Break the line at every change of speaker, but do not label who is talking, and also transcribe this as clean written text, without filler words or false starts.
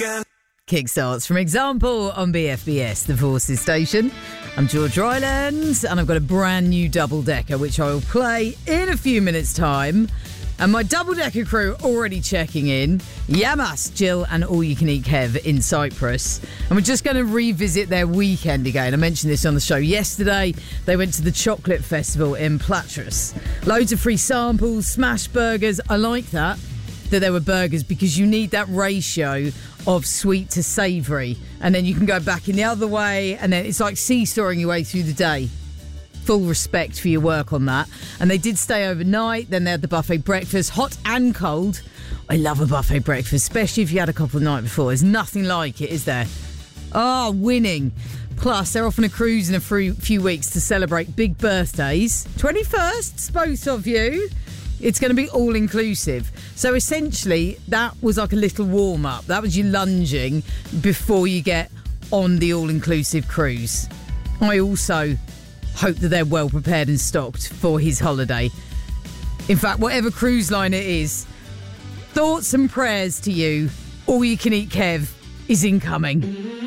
Kickstarts from Example on BFBS, the Forces Station. I'm George Ryland, and I've got a brand new double-decker, which I will play in a few minutes' time. And my double-decker crew already checking in. Yamas, Jill, and All You Can Eat Kev in Cyprus. And we're just going to revisit their weekend again. I mentioned this on the show yesterday. They went to the Chocolate Festival in Platras. Loads of free samples, smash burgers. I like that there were burgers, because you need that ratio of sweet to savoury. And then you can go back in the other way, and then it's like seesawing your way through the day. Full respect for your work on that. And they did stay overnight. Then they had the buffet breakfast, hot and cold. I love a buffet breakfast, especially if you had a couple of nights before. There's nothing like it, is there? Oh, winning. Plus, they're off on a cruise in a few weeks to celebrate big birthdays. 21st, both of you. It's going to be all-inclusive. So essentially, that was like a little warm-up. That was you lunging before you get on the all-inclusive cruise. I also hope that they're well prepared and stocked for his holiday. In fact, whatever cruise line it is, thoughts and prayers to you. All You Can Eat Kev is incoming.